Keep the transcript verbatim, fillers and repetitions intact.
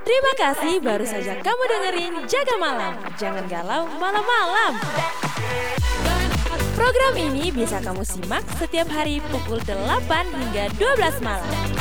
Terima kasih baru saja kamu dengerin Jaga Malam. Jangan galau malam-malam. Program ini bisa kamu simak setiap hari pukul delapan hingga dua belas malam.